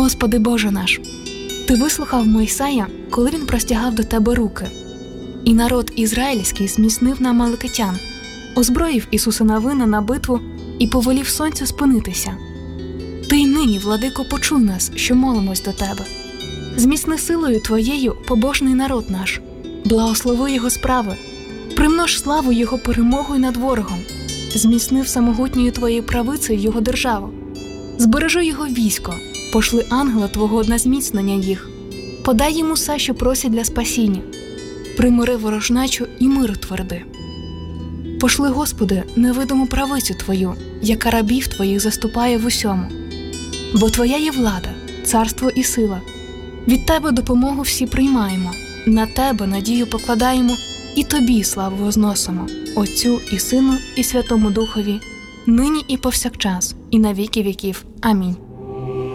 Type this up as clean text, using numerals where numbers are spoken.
Господи Боже наш, Ти вислухав Мойсея, коли він простягав до Тебе руки. І народ ізраїльський зміцнив на амалекитян, озброїв Ісуса Навина на битву і повелів сонцю спинитися. Ти й нині, владико, почуй нас, що молимось до Тебе. Зміцни силою Твоєю побожний народ наш, благослови його справи, примнож славу його перемогою над ворогом, зміцни всемогутньою Твоєю правицею його державу. Збережи його військо, пошли ангела Твого на зміцнення їх, подай їм усе, що просять для спасіння, примири ворожнечу і мир тверди. Пошли, Господи, невидиму правицю Твою, яка рабів Твоїх заступає в усьому. Бо Твоя є влада, царство і сила. Від Тебе допомогу всі приймаємо, на Тебе надію покладаємо і Тобі славу возносимо, Отцю і Сину і Святому Духові, нині і повсякчас, і на віки віків. Амінь.